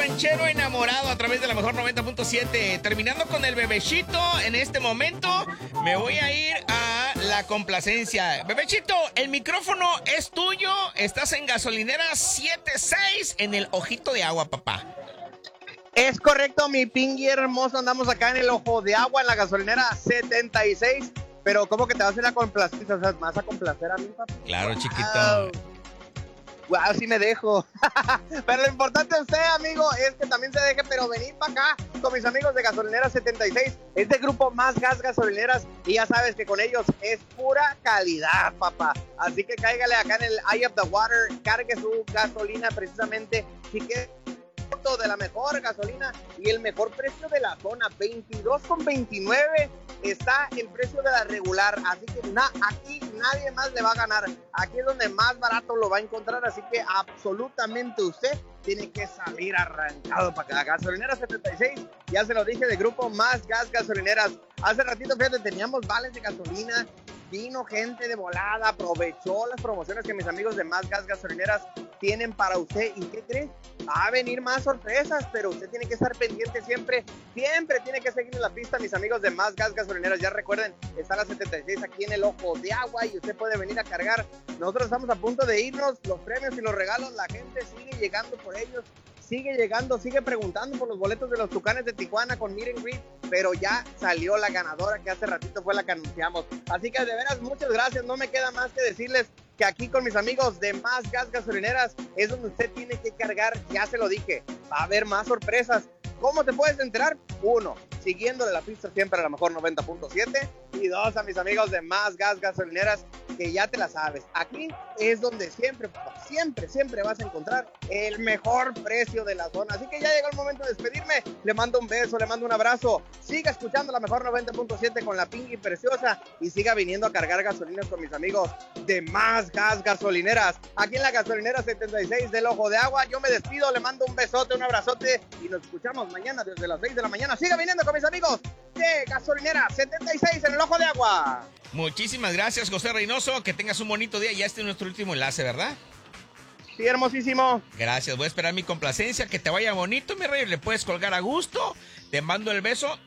ranchero enamorado a través de la mejor 90.7. Terminando con el bebecito, en este momento me voy a ir a la complacencia. Bebecito, el micrófono es tuyo. Estás en gasolinera 76 en el Ojito de Agua, papá. Es correcto, mi pingui hermoso. Andamos acá en el Ojo de Agua, en la gasolinera 76. Pero, ¿cómo que te vas a ir a complacer? O sea, ¿me vas a complacer a mí, papi? Claro, chiquito. Wow, sí me dejo. Pero lo importante de usted, amigo, es que también se deje, pero venir para acá con mis amigos de Gasolinera 76. Es de grupo Más Gas Gasolineras y ya sabes que con ellos es pura calidad, papá. Así que cáigale acá en el Eye of the Water, cargue su gasolina precisamente. Si quieres de la mejor gasolina y el mejor precio de la zona, 22.29 está el precio de la regular, así que aquí nadie más le va a ganar. Aquí es donde más barato lo va a encontrar, así que absolutamente usted tiene que salir arrancado para acá. Gasolinera 76, ya se lo dije, de grupo Más Gas Gasolineras. Hace ratito, fíjate, teníamos vales de gasolina. Vino gente de volada, aprovechó las promociones que mis amigos de Más Gas Gasolineras tienen para usted. ¿Y qué cree? Va a venir más sorpresas, pero usted tiene que estar pendiente siempre. Siempre tiene que seguir en la pista, mis amigos de Más Gas Gasolineras. Ya recuerden, está la 76 aquí en el Ojo de Agua y usted puede venir a cargar. Nosotros estamos a punto de irnos. Los premios y los regalos, la gente sigue llegando por ellos. Sigue llegando, sigue preguntando por los boletos de los Tucanes de Tijuana con Meet and Greet, pero ya salió la ganadora que hace ratito fue la que anunciamos. Así que de veras, muchas gracias. No me queda más que decirles que aquí con mis amigos de Más Gas Gasolineras es donde usted tiene que cargar, ya se lo dije, va a haber más sorpresas. ¿Cómo te puedes enterar? 1, siguiéndole la pista siempre a la mejor 90.7 y 2, a mis amigos de Más Gas Gasolineras, que ya te la sabes. Aquí es donde siempre vas a encontrar el mejor precio de la zona. Así que ya llegó el momento de despedirme. Le mando un beso, le mando un abrazo. Siga escuchando la mejor 90.7 con la Pingui Preciosa y siga viniendo a cargar gasolinas con mis amigos de Más Gas Gasolineras. Aquí en la gasolinera 76 del Ojo de Agua. Yo me despido, le mando un besote, un abrazote y nos escuchamos mañana desde las 6 de la mañana. Siga viniendo con mis amigos de Gasolinera 76 en el Ojo de Agua. Muchísimas gracias, José Reynoso. Que tengas un bonito día. Ya este es nuestro último enlace, ¿verdad? Sí, hermosísimo. Gracias. Voy a esperar mi complacencia. Que te vaya bonito, mi rey. Le puedes colgar a gusto. Te mando el beso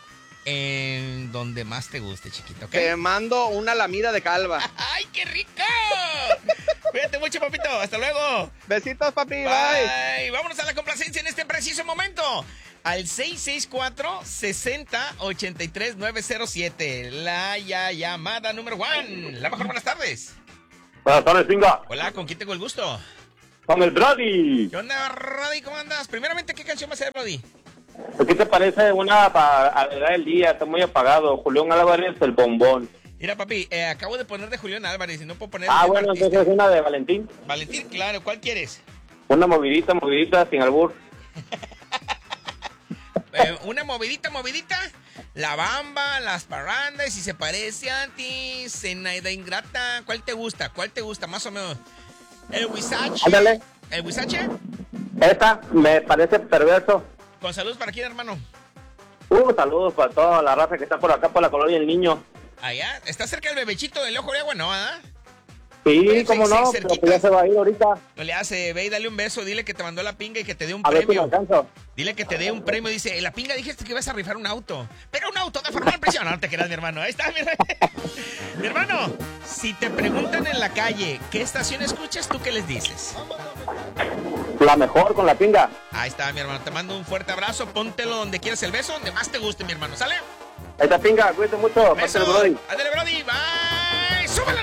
en donde más te guste, chiquito, ¿ok? Te mando una lamida de calva. ¡Ay, qué rico! Cuídate mucho, papito. Hasta luego. Besitos, papi. Bye. Vámonos a la complacencia en este preciso momento. Al 664-6083-907. La llamada número 1. La mejor, buenas tardes. Buenas tardes, Pinga. Hola, ¿con quién tengo el gusto? Con el Brody. ¿Qué onda, Brody? ¿Cómo andas? Primeramente, ¿qué canción va a ser, Brody? ¿Qué te parece una para alegrar el día? Está muy apagado. Julián Álvarez, El Bombón. Mira, papi, acabo de poner de Julián Álvarez y no puedo poner... Bueno, entonces es una de Valentín. Valentín, claro. ¿Cuál quieres? Una movidita, sin albur. Una movidita. La Bamba, Las Parrandas, Si se parece a ti, Zenaida Ingrata. ¿Cuál te gusta? Más o menos. El Huizache. Ándale. ¿El Huizache? Esta me parece perverso. Con saludos para quién, hermano. Saludos para toda la raza que está por acá, por la colonia El Niño. Allá, ¿está cerca el bebechito del Ojo de Agua? No, ¿ah? Sí, cómo no, pero pues ya se va a ir ahorita. No le hace, ve y dale un beso, dile que te mandó la pinga y que te dé un a premio. ver si me alcanzo. Dile que te dé un premio, dice, la pinga dijiste que ibas a rifar un auto. Pero un auto de formal presión. No te creas, mi hermano. Ahí está, mi hermano. Mi hermano, si te preguntan en la calle qué estación escuchas, ¿tú qué les dices? La mejor con la pinga. Ahí está, mi hermano. Te mando un fuerte abrazo. Póntelo donde quieras el beso, donde más te guste, mi hermano. ¿Sale? Ahí está, pinga. Cuídate mucho. Beso. Brody. Ándale, Brody. Bye. ¡Súbele!